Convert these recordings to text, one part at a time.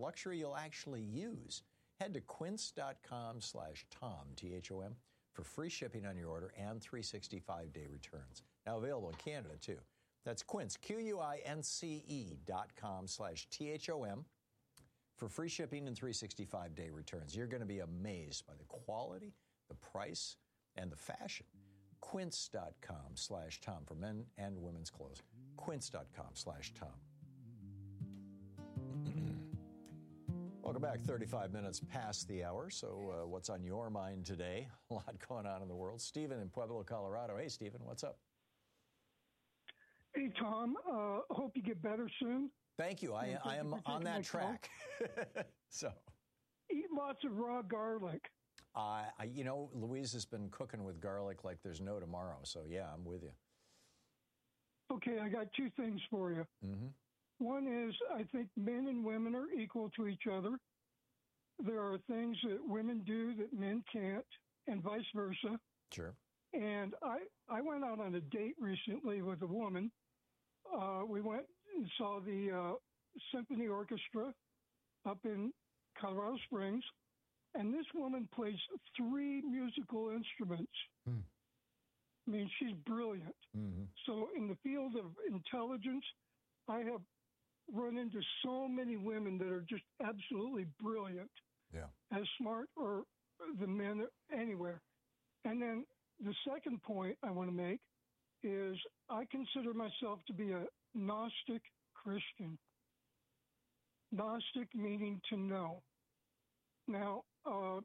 luxury you'll actually use. Head to quince.com/Tom, T-H-O-M, for free shipping on your order and 365-day returns. Now available in Canada, too. That's Quince, QUINCE.com/THOM, for free shipping and 365-day returns. You're going to be amazed by the quality, the price, and the fashion. Quince.com/Tom for men and women's clothes. Quince.com/Tom. Welcome back. 35 minutes past the hour. So what's on your mind today? A lot going on in the world. Stephen in Pueblo, Colorado. Hey, Stephen, what's up? Hey, Tom. Hope you get better soon. Thank you. I am on that track. So eat lots of raw garlic. Louise has been cooking with garlic like there's no tomorrow. So, yeah, I'm with you. Okay, I got two things for you. Mm-hmm. One is I think men and women are equal to each other. There are things that women do that men can't, and vice versa. Sure. And I went out on a date recently with a woman. We went and saw the symphony orchestra up in Colorado Springs, and this woman plays 3 musical instruments. I mean, she's brilliant. Mm-hmm. So in the field of intelligence, I have run into so many women that are just absolutely brilliant. Yeah. As smart or the men anywhere. And then the second point I want to make is I consider myself to be a Gnostic Christian. Gnostic meaning to know. Now, I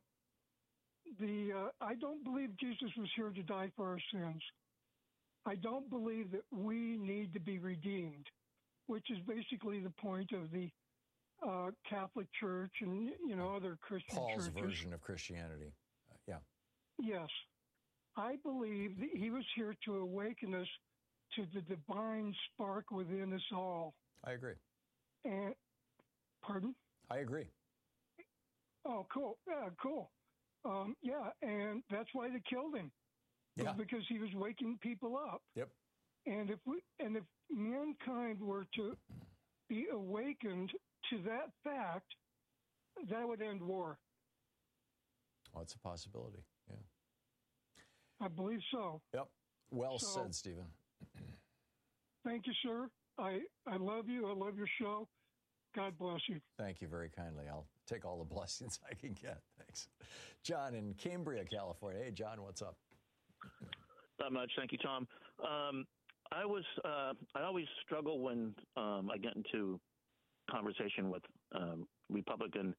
don't believe Jesus was here to die for our sins. I don't believe that we need to be redeemed, which is basically the point of the Catholic Church and, other Christian Paul's churches. version of Christianity. Yeah. Yes. I believe that he was here to awaken us to the divine spark within us all. I agree. And, pardon? I agree. Oh, cool. Yeah, cool. And that's why they killed him. Yeah. Because he was waking people up. Yep. And if mankind were to be awakened to that fact, that would end war. Well, it's a possibility. Yeah. I believe so. Yep. Well said, Stephen. Thank you, sir. I love you. I love your show. God bless you. Thank you very kindly. I'll take all the blessings I can get. Thanks. John in Cambria, California. Hey, John, what's up? Not much. Thank you, Tom. I always struggle when I get into conversation with Republican,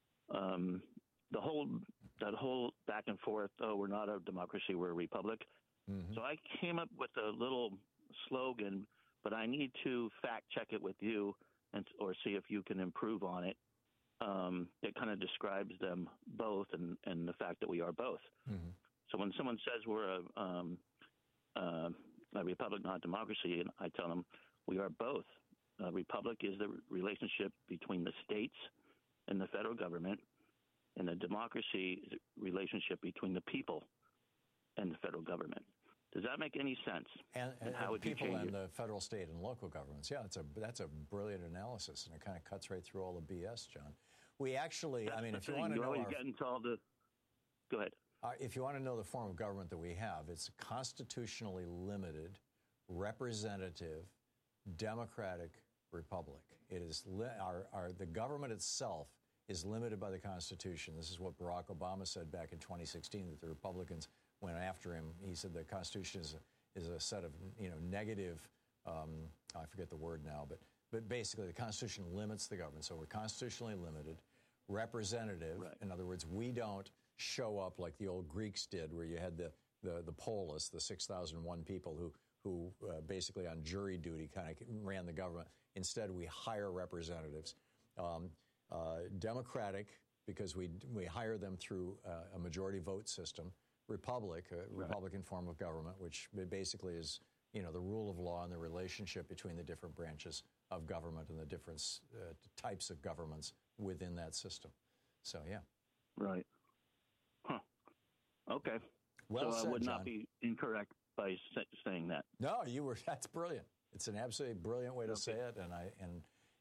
that whole back and forth, oh, we're not a democracy, we're a republic. Mm-hmm. So I came up with a little slogan, but I need to fact check it with you or see if you can improve on it. It kind of describes them both and the fact that we are both. Mm-hmm. So when someone says we're a republic, not a democracy, and I tell them we are both. A republic is the relationship between the states and the federal government, and a democracy is a relationship between the people and the federal government. Does that make any sense? And how would you people change and it? the federal, state, and local governments. Yeah, that's a brilliant analysis, and it kind of cuts right through all the BS, John. We actually, if you want to know, get into all the. Go ahead. If you want to know the form of government that we have, it's a constitutionally limited, representative, democratic republic. It is the government itself is limited by the Constitution. This is what Barack Obama said back in 2016, that the Republicans went after him. He said the Constitution is a set of negative. I forget the word now, but basically the Constitution limits the government. So we're constitutionally limited, representative. Right. In other words, we don't show up like the old Greeks did, where you had the polis, the 6,001 people who basically on jury duty kind of ran the government. Instead, we hire representatives. Democratic, because we hire them through a majority vote system. Republic, a Republican form of government, which basically is, the rule of law and the relationship between the different branches of government and the different types of governments within that system. So, yeah. Right. Huh. Okay. Well so said, I would John. not be incorrect by saying that. No, you were. That's brilliant. It's an absolutely brilliant way to say it, and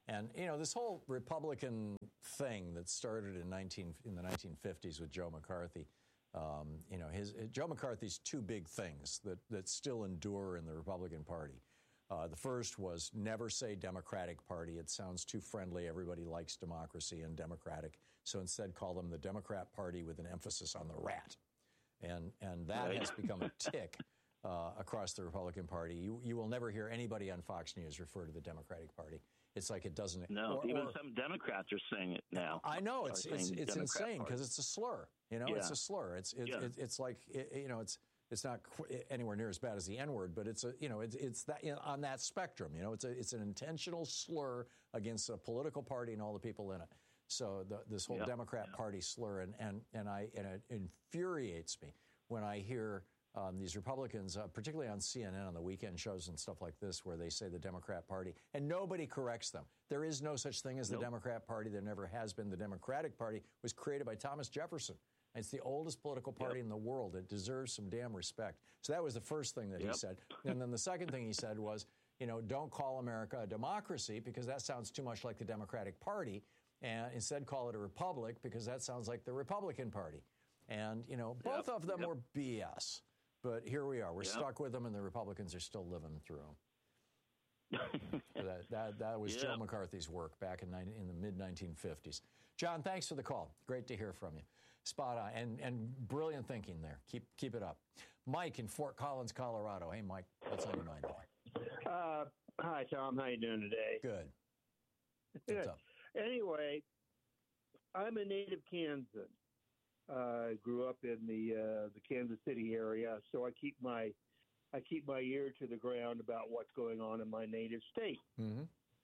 And, this whole Republican thing that started in the 1950s with Joe McCarthy, Joe McCarthy's two big things that still endure in the Republican Party. The first was never say Democratic Party. It sounds too friendly. Everybody likes democracy and Democratic. So instead call them the Democrat Party with an emphasis on the rat. And that has become a tick across the Republican Party. You will never hear anybody on Fox News refer to the Democratic Party. It's like it doesn't. No, even some Democrats are saying it now. I know it's insane because it's a slur. It's a slur. It's like it's not anywhere near as bad as the N-word, but it's that on that spectrum. It's an intentional slur against a political party and all the people in it. So this whole Democrat Party slur, and it infuriates me when I hear these Republicans, particularly on CNN on the weekend shows and stuff like this, where they say the Democrat Party, and nobody corrects them. There is no such thing as the Democrat Party. There never has been. The Democratic Party was created by Thomas Jefferson. It's the oldest political party in the world. It deserves some damn respect. So that was the first thing that he said. And then the second thing he said was, don't call America a democracy because that sounds too much like the Democratic Party. And instead call it a republic because that sounds like the Republican Party. And, both of them were BS. But here we are. We're stuck with them, and the Republicans are still living through them. that was Joe McCarthy's work back in the mid-1950s. John, thanks for the call. Great to hear from you. Spot on. And brilliant thinking there. Keep it up. Mike in Fort Collins, Colorado. Hey, Mike, what's on your mind today? Hi, Tom. How you doing today? Good. What's up? Anyway, I'm a native Kansan. I grew up in the Kansas City area, so I keep my ear to the ground about what's going on in my native state. Mm-hmm.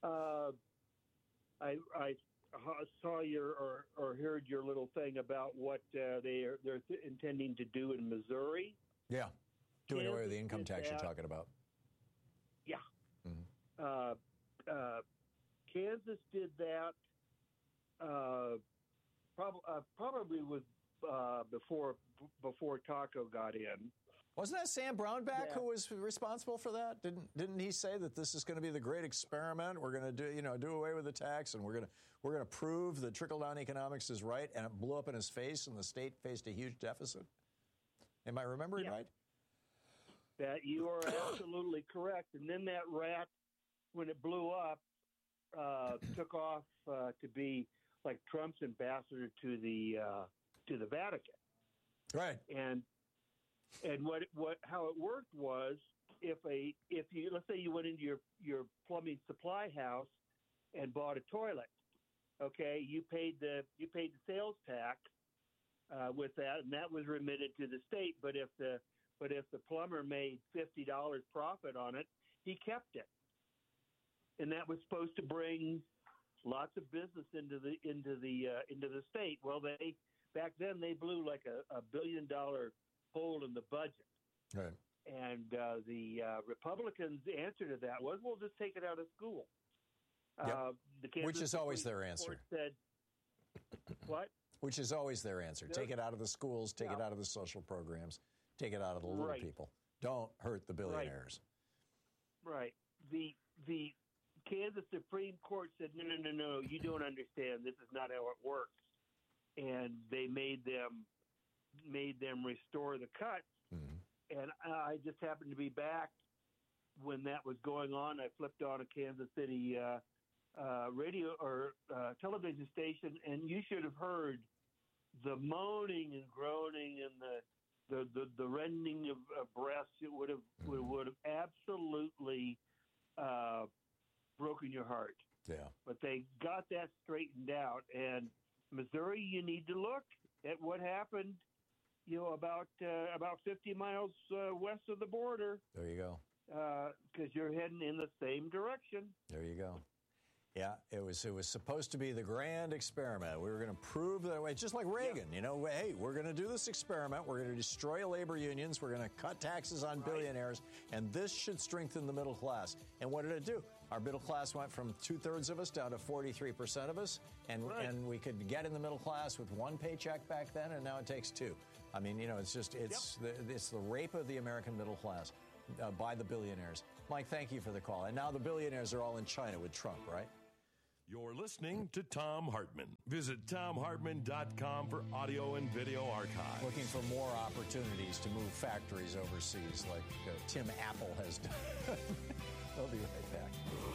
I saw or heard your little thing about what they're intending to do in Missouri. Yeah, doing away with the income tax you're talking about. Yeah. Mm-hmm. Kansas did that. Probably was before Taco got in. Wasn't that Sam Brownback who was responsible for that? Didn't he say that this is going to be the great experiment? We're going to do away with the tax, and we're going to prove that trickle-down economics is right, and it blew up in his face, and the state faced a huge deficit. Am I remembering right? That you are absolutely correct. And then that rat, when it blew up, took off to be like Trump's ambassador to the Vatican. Right. And how it worked was if you let's say you went into your plumbing supply house and bought a toilet, okay, you paid the sales tax with that, and that was remitted to the state. But if the plumber made $50 profit on it, he kept it, and that was supposed to bring lots of business into the state. Well, back then they blew like a $1 billion hole in the budget. Right. And the Republicans' answer to that was, we'll just take it out of school. Yep. Which is always their answer. Said, what? Which is always their answer. Take it out of the schools, take it out of the social programs, take it out of the little people. Don't hurt the billionaires. Right. The Kansas Supreme Court said, no, you don't understand. This is not how it works. And they made them restore the cuts. Mm-hmm. And I just happened to be back when that was going on. I flipped on a Kansas City radio or television station, and you should have heard the moaning and groaning and the rending of breasts. It would have absolutely broken your heart. Yeah. But they got that straightened out. And Missouri, you need to look at what happened, about 50 miles west of the border. There you go. Because you're heading in the same direction. There you go. Yeah, it was supposed to be the grand experiment. We were going to prove that way, just like Reagan. Hey, we're going to do this experiment. We're going to destroy labor unions. We're going to cut taxes on billionaires, and this should strengthen the middle class. And what did it do? Our middle class went from 2/3 of us down to 43% of us, and we could get in the middle class with one paycheck back then, and now it takes two. I mean, it's the rape of the American middle class by the billionaires. Mike, thank you for the call. And now the billionaires are all in China with Trump, right? You're listening to Thom Hartmann. Visit ThomHartmann.com for audio and video archives. Looking for more opportunities to move factories overseas like Tim Apple has done. I'll be right back.